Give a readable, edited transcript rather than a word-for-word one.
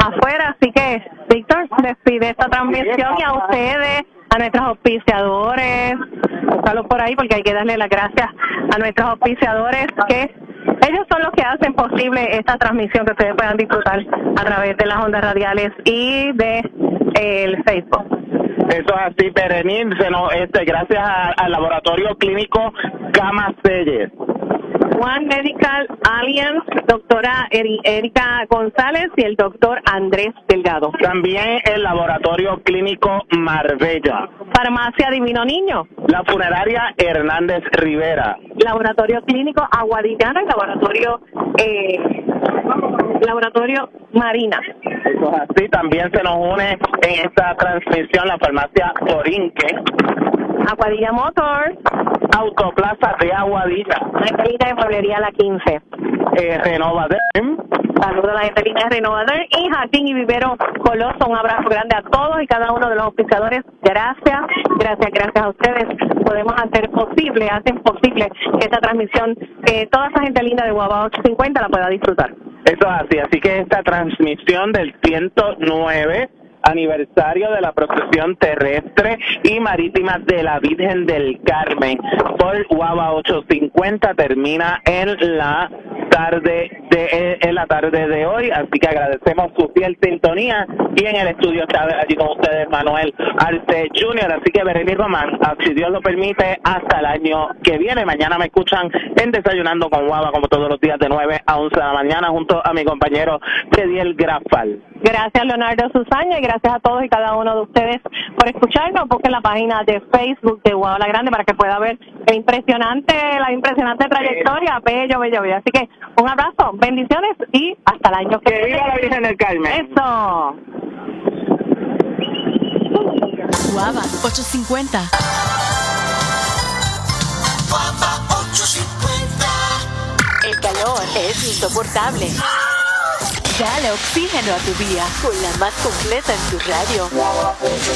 afuera. Así que, Víctor, despide esta transmisión y a ustedes, a nuestros auspiciadores, búscalo por ahí porque hay que darle las gracias a nuestros auspiciadores que ellos son los que hacen posible esta transmisión que ustedes puedan disfrutar a través de las ondas radiales y de el Facebook. Eso es así, Berenice, gracias al laboratorio clínico Gama Selles, One Medical Alliance, doctora Erika González y el doctor Andrés Delgado. También el laboratorio clínico Marbella, Farmacia Divino Niño, la funeraria Hernández Rivera, laboratorio clínico Aguadillana y laboratorio Marina. Eso es así, también se nos une en esta transmisión la farmacia Borinque, Aguadilla Motors, Autoplaza de Aguadilla, la gente linda de Mueblería La 15, Renovador, saludos a la gente linda de Renovador y Jardín y Vivero Coloso. Un abrazo grande a todos y cada uno de los auspiciadores. Gracias a ustedes. Podemos hacen posible que esta transmisión, que toda esa gente linda de Guava 850 la pueda disfrutar. Eso es así que esta transmisión del 109 aniversario de la procesión terrestre y marítima de la Virgen del Carmen por Guava 850 termina en la tarde de hoy, así que agradecemos su fiel sintonía y en el estudio está allí con ustedes Manuel Arce Jr., así que Berenice Román, si Dios lo permite, hasta el año que viene. Mañana me escuchan en Desayunando con Guava como todos los días de 9 a 11 de la mañana junto a mi compañero Cediel Grafal. Gracias Leonardo Susaña y gracias a todos y cada uno de ustedes por escucharnos. Busquen la página de Facebook de Guava la Grande para que pueda ver la impresionante trayectoria, bello. Así que un abrazo, bendiciones y hasta el año que viene. ¡Que viva la Virgen del Carmen! ¡Eso! Guava 850. Guava 850. El calor es insoportable. Dale oxígeno a tu día con la más completa en tu radio.